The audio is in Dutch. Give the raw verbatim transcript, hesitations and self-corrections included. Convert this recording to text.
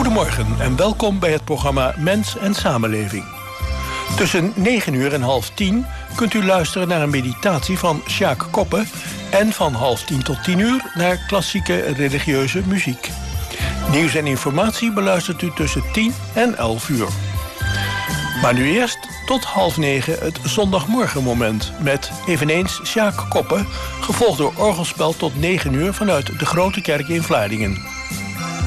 Goedemorgen en welkom bij het programma Mens en Samenleving. Tussen negen uur en half tien kunt u luisteren naar een meditatie van Sjaak Koppe en van half tien tot tien uur naar klassieke religieuze muziek. Nieuws en informatie beluistert u tussen tien en elf uur. Maar nu eerst tot half negen het zondagmorgenmoment met eveneens Sjaak Koppe, gevolgd door orgelspel tot negen uur vanuit de Grote Kerk in Vlaardingen.